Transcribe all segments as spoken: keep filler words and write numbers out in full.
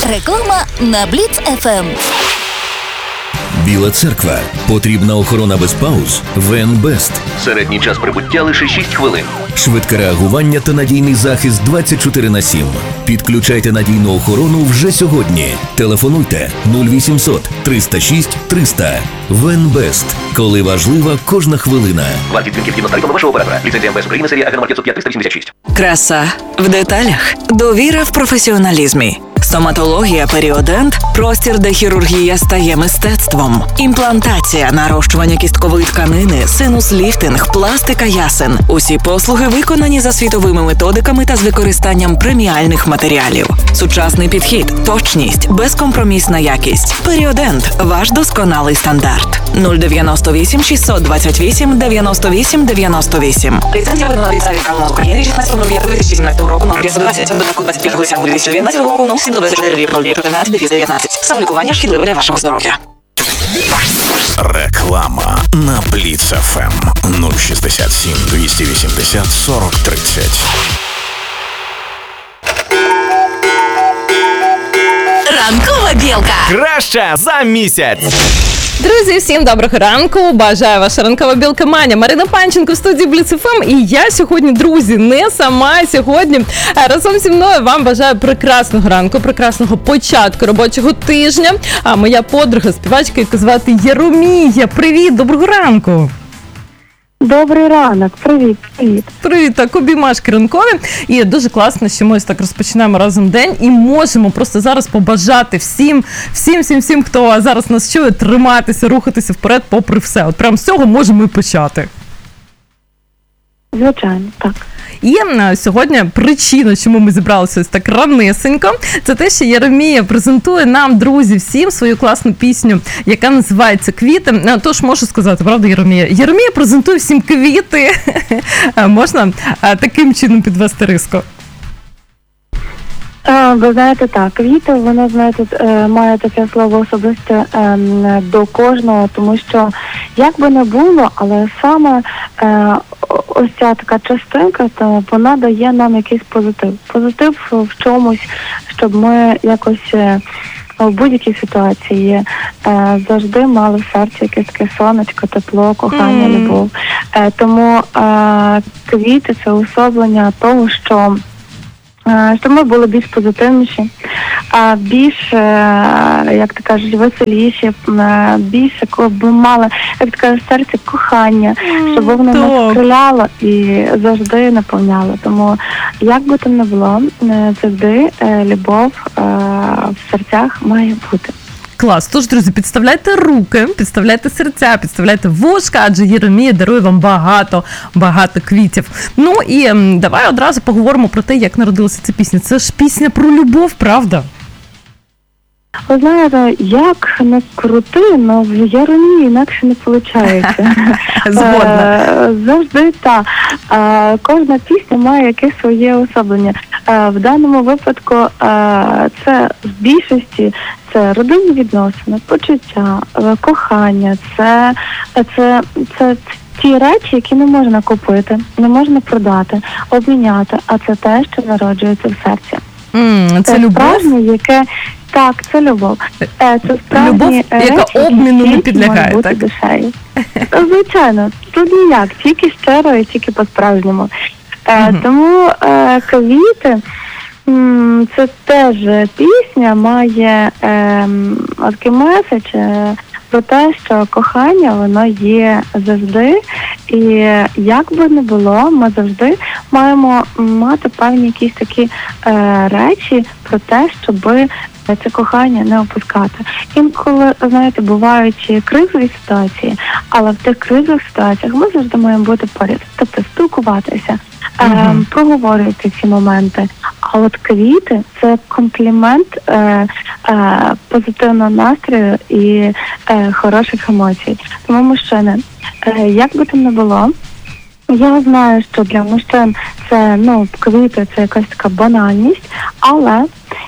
Реклама на Бліц еф ем. Біла церква. Потрібна охорона без пауз? Венбест. Середній час прибуття лише шість хвилин. Швидке реагування та надійний захист двадцять чотири на сім. Підключайте надійну охорону вже сьогодні. Телефонуйте нуль вісімсот триста шість триста. Венбест. Коли важлива кожна хвилина. Вартість дзвінків згідно з тарифами вашого оператора. Ліцензія ем ве ес України, серія АГ номер п'ятсот п'ять триста вісімдесят шість. Краса в деталях. Довіра в професіоналізмі. Стоматологія Періодент – простір, де хірургія стає мистецтвом. Імплантація, нарощування кісткової тканини, синус-ліфтинг, пластика ясен. Усі послуги виконані за світовими методиками та з використанням преміальних матеріалів. Сучасний підхід, точність, безкомпромісна якість. Періодент – ваш досконалий стандарт. нуль дев'яносто вісім шістсот двадцять вісім дев'яносто вісім дев'яносто вісім. Ліцензія видана від Царів Калмаз України шістнадцятого грудня дві тисячі сімнадцятого року, номер двадцять, додатку двадцять п'ять листопада дві тисячі дев'ятнадцятого року, номер сім двадцять чотири нуль чотирнадцять дев'ятнадцять. Самолікування шкідливе для вашого здоров'я. Реклама на Бліц еф ем нуль шістдесят сім двісті вісімдесят сорок тридцять. Ранкова білка. Краща за місяць. Друзі, всім доброго ранку. Бажаю ваша ранкова білка Маня. Марина Панченко в студії Бліц еф ем. І я сьогодні, друзі, не сама. Сьогодні разом зі мною вам бажаю прекрасного ранку, прекрасного початку робочого тижня. А моя подруга, співачка, яку звати Єромія. Привіт, доброго ранку. Добрий ранок, привіт, привіт. Привіт, так, обіймашки ранкові. І дуже класно, що ми ось так розпочинаємо разом день і можемо просто зараз побажати всім, всім, всім, всім, хто зараз нас чує, триматися, рухатися вперед попри все. От прям з цього можемо і почати. Звичайно, так. І сьогодні причина, чому ми зібралися ось так ранесенько, це те, що Єромія презентує нам, друзі, всім свою класну пісню, яка називається «Квіти». Тож можу сказати, правда, Єромія? Єромія презентує всім квіти. Можна таким чином підвести риску? Ви знаєте, так, квіти, воно, знаєте, має таке слово особисте до кожного, тому що, як би не було, але саме ось ця така частинка, то вона дає нам якийсь позитив. Позитив в чомусь, щоб ми якось в будь-якій ситуації завжди мали в серці якесь таке сонечко, тепло, кохання, mm. любов. Тому квіти – це уособлення того, що щоб ми були більш позитивніші, більш, як ти кажеш, веселіші, більше, коли б мали, як ти кажеш, серце кохання, щоб воно нас стріляло і завжди наповняло. Тому, як би там не було, завжди любов в серцях має бути. Клас. Тож, друзі, підставляйте руки, підставляйте серця, підставляйте вушка, адже Єромія дарує вам багато, багато квітів. Ну і м, давай одразу поговоримо про те, як народилася ця пісня. Це ж пісня про любов, правда? Ви знаєте, як не крути, але в Єромії інакше не виходить. Згодна. Завжди так. Кожна пісня має якесь своє особлення. В даному випадку це в більшості це родинні відносини, почуття, кохання, це, це, це ті речі, які не можна купити, не можна продати, обміняти, а це те, що народжується в серці. Mm, це це любов? Справжнє, яке... Так, це любов. Це справжні любов, речі, яка обміну не підлягає, бути так? душею. Звичайно, тут ніяк, тільки щиро і тільки по-справжньому. Mm-hmm. Тому е, квіти, м, це теж пісня, має е, такий меседж е, про те, що кохання, воно є завжди. І як би не було, ми завжди маємо мати певні якісь такі е, речі про те, щоби це кохання не опускати. Інколи, знаєте, бувають кризові ситуації, але в тих кризових ситуаціях ми завжди маємо бути поряд. Тобто спілкуватися, mm-hmm. е, проговорювати ці моменти. А от квіти – це комплімент е, е, позитивного настрою і е, хороших емоцій. Тому, мужчини, е, як би там не було, я знаю, що для мужчин це, ну, квіти – це якась така банальність, але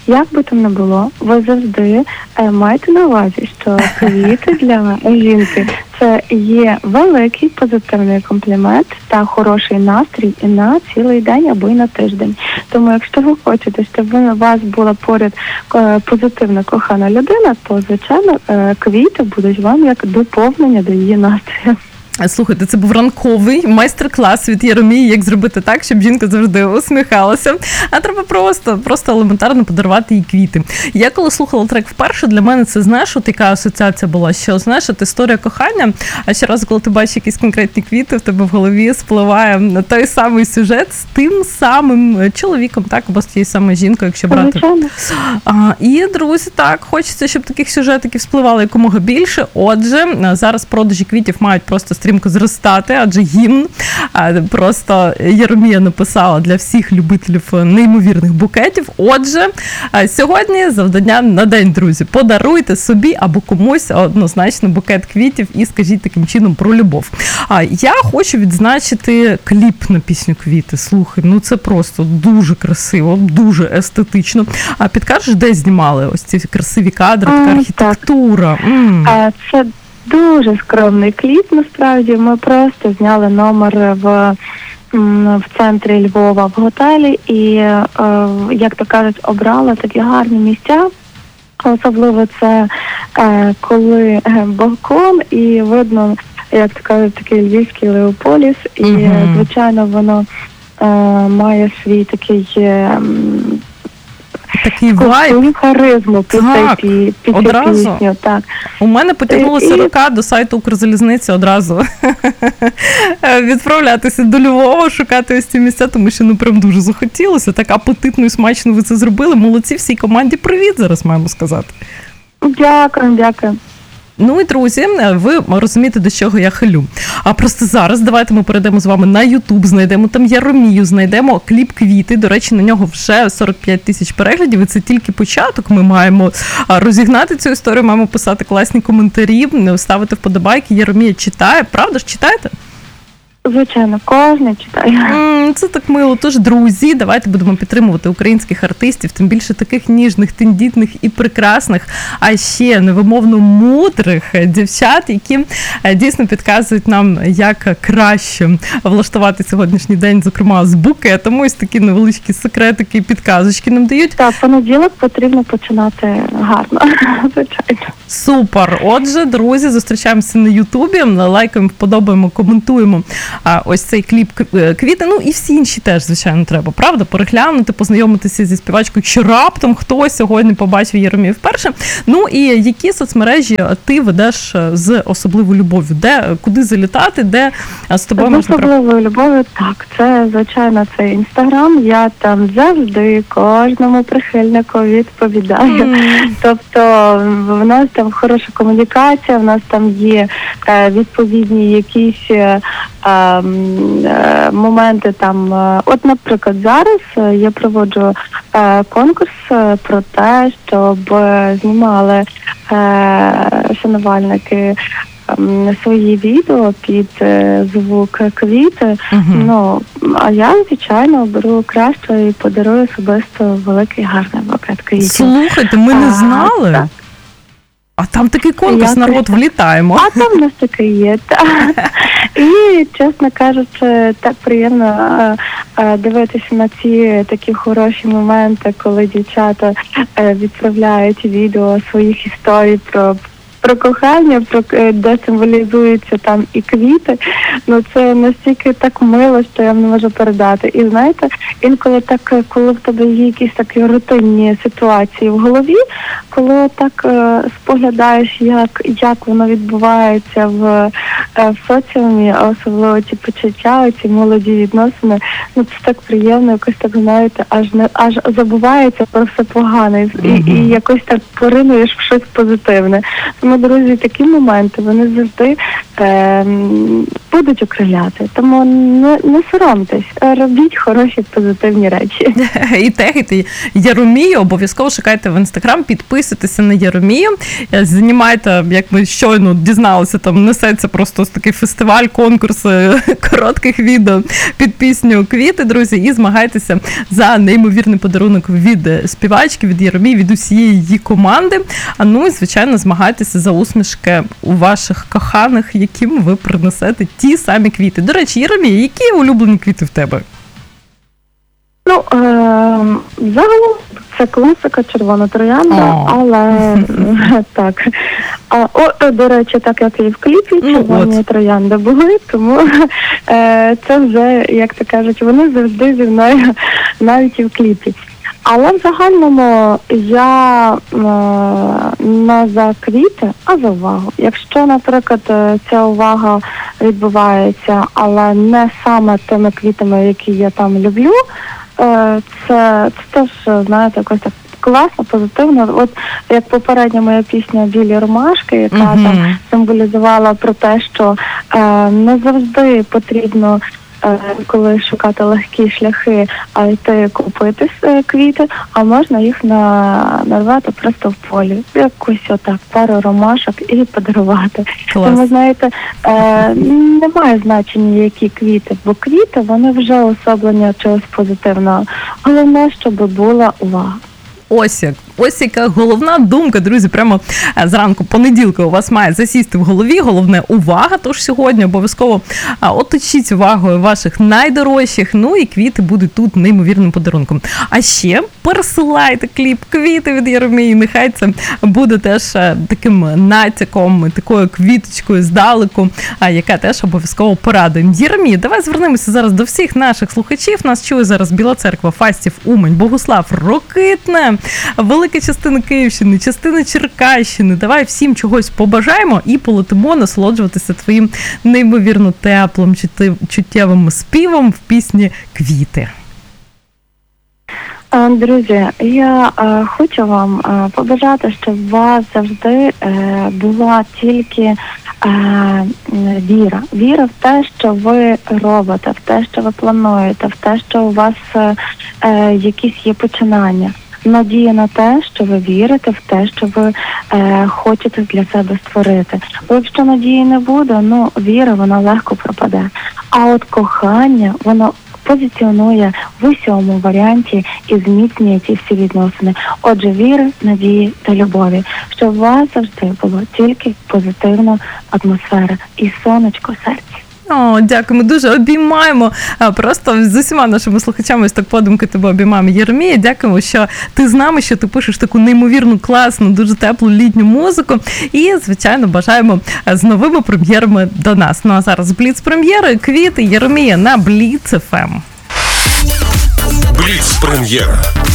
як би там не було, ви завжди е, маєте на увазі, що квіти для жінки це є великий позитивний комплімент та хороший настрій і на цілий день або й на тиждень. Тому якщо ви хочете, щоб у вас була поряд е, позитивна кохана людина, то, звичайно, е, квіти будуть вам як доповнення до її настрою. Слухайте, це був ранковий майстер-клас від Єромії, як зробити так, щоб жінка завжди усміхалася. А треба просто, просто елементарно подарувати їй квіти. Я коли слухала трек вперше, для мене це, знаєш, от яка асоціація була, що, знаєш, от історія кохання, а щоразу, коли ти бачиш якісь конкретні квіти, в тебе в голові спливає той самий сюжет з тим самим чоловіком, так, або з тією самою жінкою, якщо брати. А, і, друзі, так, хочеться, щоб таких сюжетиків спливало якомога більше. Отже, зараз продажі квітів мають просто стрімко зростати, адже гімн просто Єромія написала для всіх любителів неймовірних букетів. Отже, сьогодні завдання на день, друзі. Подаруйте собі або комусь однозначно букет квітів і скажіть таким чином про любов. А я хочу відзначити кліп на пісню «Квіти». Слухай, ну це просто дуже красиво, дуже естетично. А підкажеш, де знімали ось ці красиві кадри, така архітектура? А, це дуже скромний кліп, насправді. Ми просто зняли номер в, в центрі Львова в готелі і, е, як то кажуть, обрали такі гарні місця. Особливо це е, коли балкон і видно, як то кажуть, такий львівський Леополіс. І, uh-huh. звичайно, воно е, має свій такий... Е, Такий вайб. Харизму під так, під одразу. Пісню, так. У мене потягнулася і... рука до сайту Укрзалізниці одразу відправлятися до Львова, шукати ось ці місця, тому що ну прям дуже захотілося. Так апетитно і смачно ви це зробили. Молодці всій команді. Привіт, зараз маємо сказати. Дякую, дякую. Ну і, друзі, ви розумієте, до чого я хилю. А просто зараз давайте ми перейдемо з вами на YouTube, знайдемо там Єромію, знайдемо кліп «Квіти». До речі, на нього вже сорок п'ять тисяч переглядів, і це тільки початок. Ми маємо розігнати цю історію, маємо писати класні коментарі, ставити вподобайки. Єромія читає. Правда ж, читаєте? Звичайно, кожен читає. Це так мило. Тож, друзі, давайте будемо підтримувати українських артистів, тим більше таких ніжних, тендітних і прекрасних, а ще невимовно мудрих дівчат, які дійсно підказують нам, як краще влаштувати сьогоднішній день, зокрема, з букетом. Ось такі невеличкі секретики і підказочки нам дають. Так, понеділок потрібно починати гарно, звичайно. Супер! Отже, друзі, зустрічаємося на Ютубі, лайкаємо, вподобаємо, коментуємо а, ось цей кліп «Квіти». Ну і всі інші теж, звичайно, треба, правда? Переглянути, познайомитися зі співачкою, якщо раптом хтось сьогодні побачив Єромію вперше. Ну і які соцмережі ти ведеш з особливою любов'ю? Де, куди залітати, де з тобою з можна... З особливою любов'ю, так, це, звичайно, це Інстаграм. Я там завжди кожному прихильнику відповідаю. Mm. Тобто в нас там хороша комунікація, в нас там є е, відповідні якісь е, е, моменти там. Е, от, наприклад, зараз я проводжу е, конкурс про те, щоб е, знімали е, шанувальники свої відео під звук «Квіти». Uh-huh. Ну, а я, звичайно, беру краще і подарую особисто великий гарний букет квітів. Слухайте, ми не знали. А, а там такий конкурс, я народ, влітаємо. А там у нас таке є, так. І, чесно кажучи, так приємно дивитися на ці такі хороші моменти, коли дівчата відправляють відео своїх історій про про кохання, про де символізуються там і квіти. Ну це настільки так мило, що я не можу передати. І знаєте, інколи так, коли в тебе є якісь такі рутинні ситуації в голові, коли так е, споглядаєш, як, як воно відбувається в, е, в соціумі, а особливо ці почуття, ці молоді відносини, ну це так приємно, якось так, знаєте, аж не аж забувається про все погане і, mm-hmm. і, і якось так поринуєш в щось позитивне. Тому, друзі, такі моменти, вони завжди е, будуть окриляти. Тому не, не соромтесь, робіть хороші позитивні речі. І тегайте Єромію, обов'язково шукайте в Інстаграм, підписуйтеся на Єромію. знімайте, як ми щойно дізналися, там несеться просто ось такий фестиваль, конкурс коротких відео під пісню «Квіти», друзі, і змагайтеся за неймовірний подарунок від співачки, від Єремії, від усієї її команди. А ну і, звичайно, змагайтеся за усмішки у ваших коханих, яким ви принесете ті самі квіти. До речі, Єремія, які улюблені квіти в тебе? Ну, е, загалом це класика червона троянда, О. але так. А, о, до речі, так як і в кліпі, Ну, червоні от. троянди були, тому е, це вже, як то кажуть, вони завжди зі мною навіть і в кліпі. Але в загальному я е, не за квіти, а за увагу. Якщо, наприклад, е, ця увага відбувається, але не саме тими квітами, які я там люблю, е, це, це теж, знаєте, якось так класно, позитивно. От як попередня моя пісня «Білі ромашки», яка Мгм. там символізувала про те, що е, не завжди потрібно, е, коли шукати легкі шляхи, а йти купити е, квіти, а можна їх на, нарвати просто в полі. Якось отак, пару ромашок і подарувати. Клас. Тому, знаєте, е, немає значення, які квіти, бо квіти, вони вже особлення чогось позитивного. Головне, щоб була увага. Ось як. Ось яка головна думка, друзі, прямо е, зранку понеділка у вас має засісти в голові. Головне – увага, тож сьогодні обов'язково а, оточіть увагою ваших найдорожчих, ну і квіти будуть тут неймовірним подарунком. А ще пересилайте кліп «Квіти» від Єремії, нехай це буде теж е, таким натяком, такою квіточкою здалеку, а, яка теж обов'язково порадує. Єремія, давай звернемося зараз до всіх наших слухачів. Нас чує зараз Біла Церква, Фастів, Умань, Богуслав, Рокитне, велика частина Київщини, частина Черкащини. Давай всім чогось побажаємо і полетимо насолоджуватися твоїм неймовірно теплим, чуттєвим співом в пісні «Квіти». Е, Друзі, я е, хочу вам е, побажати, щоб у вас завжди е, була тільки е, віра. Віра в те, що ви робите, в те, що ви плануєте, в те, що у вас е, е, якісь є починання. Надія на те, що ви вірите в те, що ви е, хочете для себе створити. Бо якщо надії не буде, ну, віра, вона легко пропаде. А от кохання, воно позиціонує в усьому варіанті і зміцнює ці всі відносини. Отже, віри, надії та любові. Щоб у вас завжди було тільки позитивна атмосфера і сонечко в серці. О, дякуємо, дуже обіймаємо. А, Просто з усіма нашими слухачами ось так подумки тебе обіймаємо. Єремія, дякуємо, що ти з нами, що ти пишеш таку неймовірну, класну, дуже теплу літню музику. І, звичайно, бажаємо з новими прем'єрами до нас. Ну а зараз Бліц-прем'єри, «Квіти», Єремія на Бліц еф ем. Бліц-прем'єра.